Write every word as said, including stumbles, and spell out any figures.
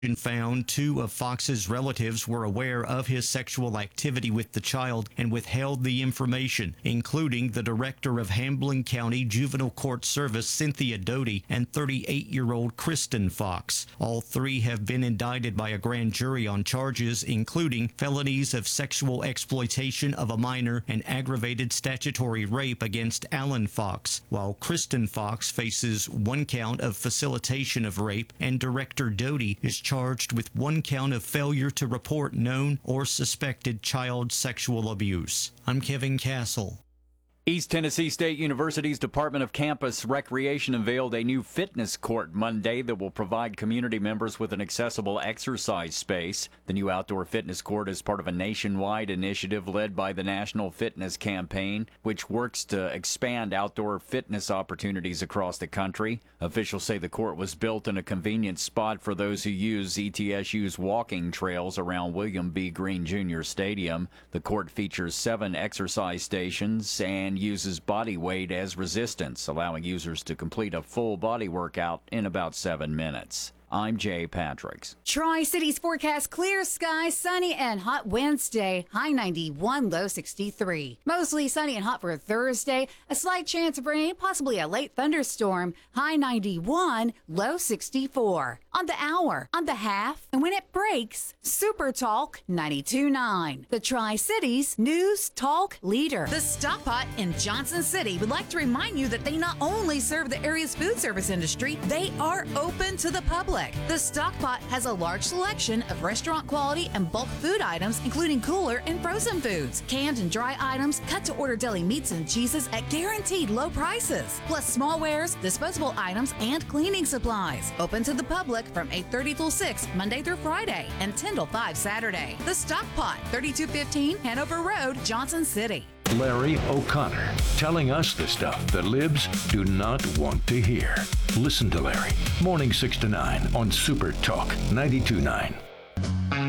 Found two of Fox's relatives were aware of his sexual activity with the child and withheld the information, including the director of Hamblen County Juvenile Court Service, Cynthia Doty, and thirty-eight-year-old Kristen Fox. All three have been indicted by a grand jury on charges including felonies of sexual exploitation of a minor and aggravated statutory rape against Alan Fox, while Kristen Fox faces one count of facilitation of rape, and Director Doty is charged with one count of failure to report known or suspected child sexual abuse. I'm Kevin Castle. East Tennessee State University's Department of Campus Recreation unveiled a new fitness court Monday that will provide community members with an accessible exercise space. The new outdoor fitness court is part of a nationwide initiative led by the National Fitness Campaign, which works to expand outdoor fitness opportunities across the country. Officials say the court was built in a convenient spot for those who use E T S U's walking trails around William B. Green Junior Stadium. The court features seven exercise stations and uses body weight as resistance, allowing users to complete a full body workout in about seven minutes. I'm Jay Patricks. Tri-Cities forecast: clear skies, sunny and hot Wednesday, high ninety-one, low sixty-three. Mostly sunny and hot for Thursday, a slight chance of rain, possibly a late thunderstorm, high ninety-one, low sixty-four. On the hour, on the half, and when it breaks, Super Talk ninety-two point nine. The Tri-Cities News Talk leader. The Stock Pot in Johnson City would like to remind you that they not only serve the area's food service industry, they are open to the public. The Stock Pot has a large selection of restaurant quality and bulk food items, including cooler and frozen foods, canned and dry items, cut-to-order deli meats and cheeses at guaranteed low prices, plus small wares, disposable items, and cleaning supplies. Open to the public from eight thirty till six, Monday through Friday, and ten till five Saturday. The Stock Pot, thirty-two fifteen Hanover Road, Johnson City. Larry O'Connor, telling us the stuff the libs do not want to hear. Listen to Larry, morning six to nine on Super Talk ninety-two point nine.